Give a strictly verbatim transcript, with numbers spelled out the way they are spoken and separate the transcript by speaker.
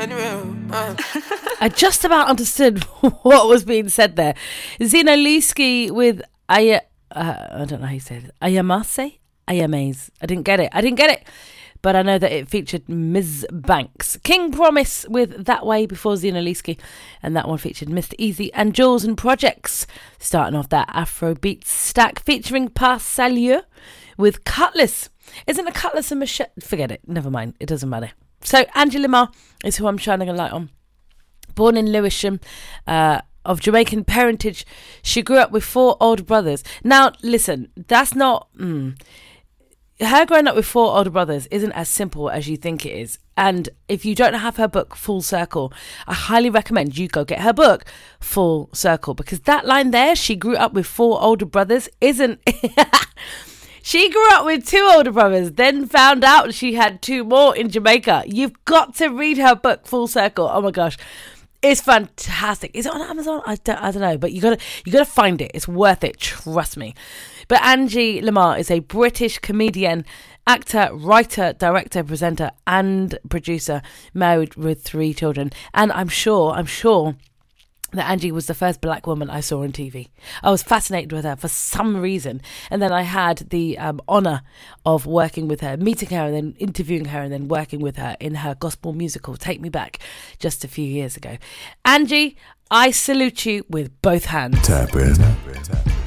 Speaker 1: I just about understood what was being said there. Zina Leesky with Aya, uh, I don't know how you say it. Ayamase? Ayamaze. I didn't get it. I didn't get it. But I know that it featured Miz Banks. King Promise with That Way before Zina Leesky. And that one featured Mister Easy and Jules and Projects. Starting off that Afrobeat stack featuring Pas Salieu with Cutlass. Isn't a cutlass a machete? Forget it. Never mind. It doesn't matter. So Angie Lamar is who I'm shining a light on. Born in Lewisham, uh, of Jamaican parentage, she grew up with four older brothers. Now, listen, that's not... Mm, her growing up with four older brothers isn't as simple as you think it is. And if you don't have her book, Full Circle, I highly recommend you go get her book, Full Circle, because that line there, she grew up with four older brothers, isn't... She grew up with two older brothers, then found out she had two more in Jamaica. You've got to read her book, Full Circle. Oh my gosh. It's fantastic. Is it on Amazon? I don't, I don't know, but you gotta you gotta find it. It's worth it. Trust me. But Angie Lamar is a British comedian, actor, writer, director, presenter, and producer, married with three children. And I'm sure, I'm sure that Angie was the first black woman I saw on T V. I was fascinated with her for some reason. And then I had the um, honour of working with her, meeting her and then interviewing her and then working with her in her gospel musical, Take Me Back, just a few years ago. Angie, I salute you with both hands.
Speaker 2: Tap in.